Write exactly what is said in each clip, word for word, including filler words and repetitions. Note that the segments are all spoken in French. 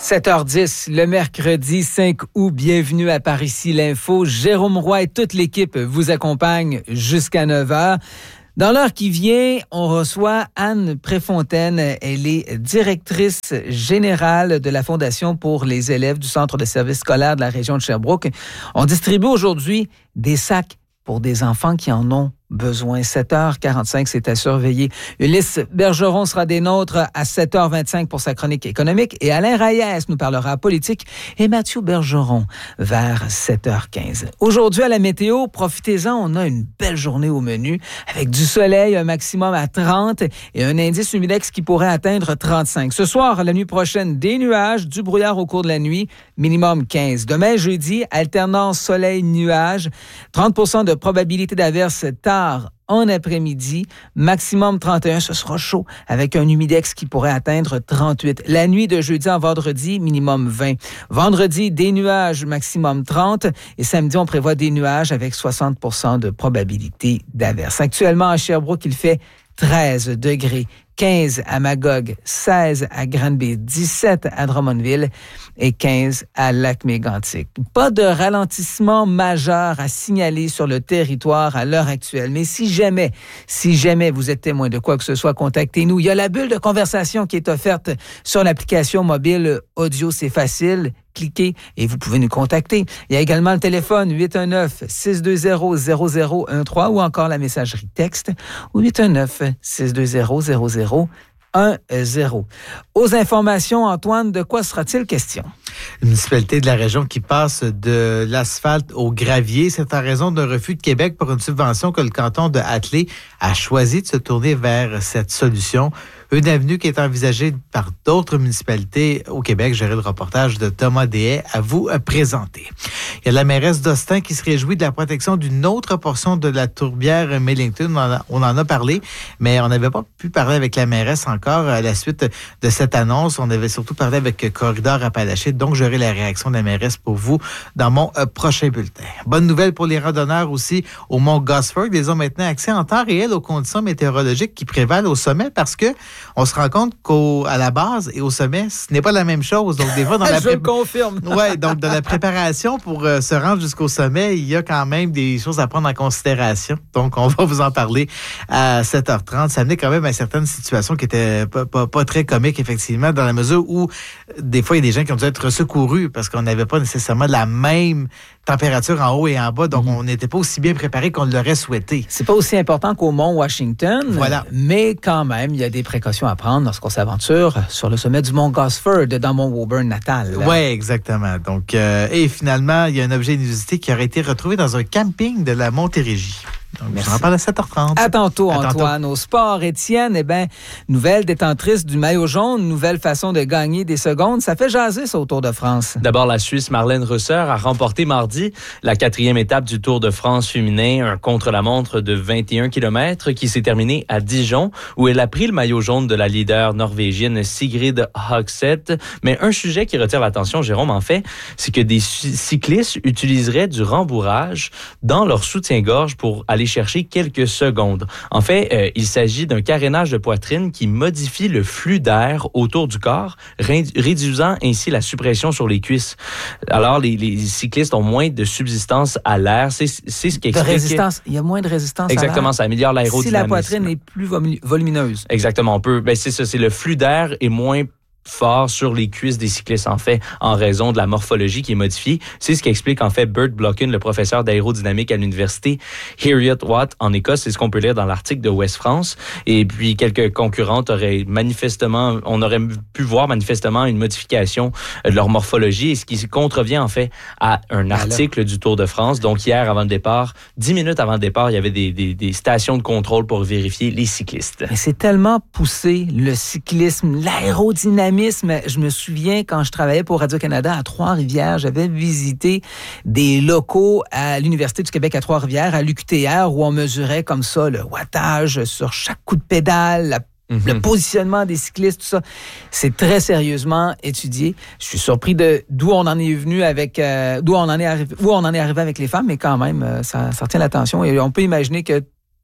sept heures dix, le mercredi cinq août. Bienvenue à Par ici l'info. Jérôme Roy et toute l'équipe vous accompagnent jusqu'à neuf heures. Dans l'heure qui vient, on reçoit Anne Préfontaine. Elle est directrice générale de la Fondation pour les élèves du Centre de services scolaires de la région de Sherbrooke. On distribue aujourd'hui des sacs pour des enfants qui en ont besoin. sept heures quarante-cinq, c'est à surveiller. Ulysse Bergeron sera des nôtres à sept heures vingt-cinq pour sa chronique économique et Alain Reyes nous parlera politique et Mathieu Bergeron vers sept heures quinze. Aujourd'hui, à la météo, profitez-en, on a une belle journée au menu avec du soleil, un maximum à trente et un indice humidex qui pourrait atteindre trente-cinq. Ce soir, la nuit prochaine, des nuages, du brouillard au cours de la nuit, minimum quinze. Demain, jeudi, alternance soleil-nuages, trente pour cent de probabilité d'averse tard en après-midi, maximum trente et un, ce sera chaud, avec un humidex qui pourrait atteindre trente-huit. La nuit de jeudi en vendredi, minimum vingt. Vendredi, des nuages, maximum trente. Et samedi, on prévoit des nuages avec soixante pour cent de probabilité d'averse. Actuellement, à Sherbrooke, il fait treize degrés. quinze à Magog, seize à Granby, dix-sept à Drummondville et quinze à Lac-Mégantic. Pas de ralentissement majeur à signaler sur le territoire à l'heure actuelle. Mais si jamais, si jamais vous êtes témoin de quoi que ce soit, contactez-nous. Il y a la bulle de conversation qui est offerte sur l'application mobile Audio, c'est facile. Cliquez et vous pouvez nous contacter. Il y a également le téléphone huit un neuf, six deux zéro, zéro zéro un trois ou encore la messagerie texte au huit un neuf, six deux zéro, zéro zéro un zéro. Aux informations, Antoine, de quoi sera-t-il question? Une municipalité de la région qui passe de l'asphalte au gravier. C'est en raison d'un refus de Québec pour une subvention que le canton de Hatley a choisi de se tourner vers cette solution. Une avenue qui est envisagée par d'autres municipalités au Québec. J'aurai le reportage de Thomas Deshaies à vous présenter. Il y a la mairesse d'Austin qui se réjouit de la protection d'une autre portion de la tourbière Millington. On en a, on en a parlé, mais on n'avait pas pu parler avec la mairesse encore à la suite de cette annonce. On avait surtout parlé avec Corridor Appalaché. Donc, j'aurai la réaction de la mairesse pour vous dans mon euh, prochain bulletin. Bonne nouvelle pour les randonneurs aussi au mont Gosford. Ils ont maintenant accès en temps réel aux conditions météorologiques qui prévalent au sommet parce que on se rend compte qu'à la base et au sommet, ce n'est pas la même chose. Donc, des fois, dans la Je pré... le confirme. Ouais, donc, dans la préparation pour euh, se rendre jusqu'au sommet, il y a quand même des choses à prendre en considération. Donc, on va vous en parler à sept heures trente. Ça amenait quand même à certaines situations qui étaient pas, pas, pas très comiques, effectivement, dans la mesure où, des fois, il y a des gens qui ont dû être secourus parce qu'on n'avait pas nécessairement la même température en haut et en bas, donc mmh. on n'était pas aussi bien préparé qu'on l'aurait souhaité. C'est pas aussi important qu'au mont Washington, voilà. Mais quand même, il y a des précautions à prendre lorsqu'on s'aventure sur le sommet du mont Gosford, dans mon Woburn natal. Oui, exactement. Donc, euh, et finalement, il y a un objet inusité qui aurait été retrouvé dans un camping de la Montérégie. Donc, merci. On en parle à sept heures trente. À tantôt, à Antoine. Tantôt. Au sport, Étienne, eh bien, nouvelle détentrice du maillot jaune, nouvelle façon de gagner des secondes. Ça fait jaser, ça, au Tour de France. D'abord, la Suisse Marlène Rösser a remporté mardi la quatrième étape du Tour de France féminin, un contre-la-montre de vingt et un kilomètres qui s'est terminé à Dijon, où elle a pris le maillot jaune de la leader norvégienne Sigrid Høgseth. Mais un sujet qui retire l'attention, Jérôme, en fait, c'est que des cyclistes utiliseraient du rembourrage dans leur soutien-gorge pour aller chercher quelques secondes. En fait, euh, il s'agit d'un carénage de poitrine qui modifie le flux d'air autour du corps, ré- réduisant ainsi la suppression sur les cuisses. Alors, les, les cyclistes ont moins de subsistance à l'air. C'est, c'est ce qui explique... De résistance. Il y a moins de résistance Exactement, à l'air. ça améliore l'aérodynamisme. Si la poitrine est plus volumineuse. Exactement, on peut... Ben c'est ça, c'est le flux d'air est moins fort sur les cuisses des cyclistes, en fait, en raison de la morphologie qui est modifiée. C'est ce qui explique, en fait, Bert Blocken, le professeur d'aérodynamique à l'université Heriot-Watt en Écosse. C'est ce qu'on peut lire dans l'article de Ouest France. Et puis, quelques concurrentes auraient manifestement, on aurait pu voir manifestement une modification de leur morphologie, et ce qui contrevient, en fait, à un article du Tour de France. Donc, hier, avant le départ, dix minutes avant le départ, il y avait des, des, des stations de contrôle pour vérifier les cyclistes. Mais c'est tellement poussé, le cyclisme, l'aérodynamisme. Je me souviens, quand je travaillais pour Radio-Canada à Trois-Rivières, j'avais visité des locaux à l'Université du Québec à Trois-Rivières, à l'U Q T R, où on mesurait comme ça le wattage sur chaque coup de pédale, la Mm-hmm. Le positionnement des cyclistes, tout ça, c'est très sérieusement étudié. Je suis surpris de d'où on en est venu avec, euh, d'où on en est arrivé, où on en est arrivé avec les femmes, mais quand même, euh, ça, ça retient l'attention. Et on peut imaginer que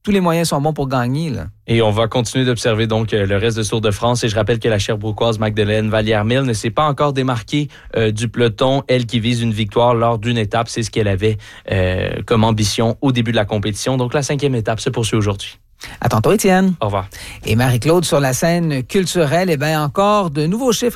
tous les moyens sont bons pour gagner, là. Et on va continuer d'observer donc le reste de ce Tour de France. Et je rappelle que la Sherbrookoise Magdeleine Vallière-Mille ne s'est pas encore démarquée euh, du peloton. Elle qui vise une victoire lors d'une étape, c'est ce qu'elle avait euh, comme ambition au début de la compétition. Donc la cinquième étape se poursuit aujourd'hui. À tantôt, Étienne. Au revoir. Et Marie-Claude, sur la scène culturelle, eh bien encore de nouveaux chiffres